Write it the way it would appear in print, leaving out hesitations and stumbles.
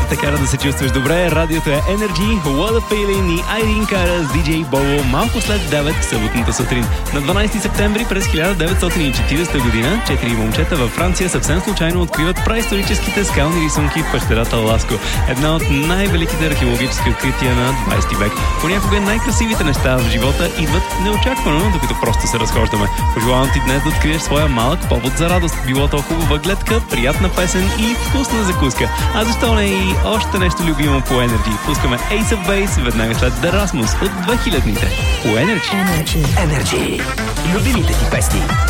те кара да се чувстваш добре. Радиото е Energy, What a Feeling и Айрин Кара с DJ Bobo малко след 9 съботната сутрин. На 12 септември през 1940 година 4 момчета във Франция съвсем случайно откриват праисторическите скални рисунки в пещерата Ласко. Една от най-великите археологически открития на 20 век. Понякога най-красивите неща в живота идват неочаквано, докато просто се разхождаме. Пожелавам ти днес да откриеш своя малък повод за радост. Било то хубава гледка, приятна песен и вкусна закуска. А защо не и още нещо любимо по Energy? Пускаме Ace of Base веднага след The Rasmus от 2000-те. По Energy. Energy. Любимите ти песни.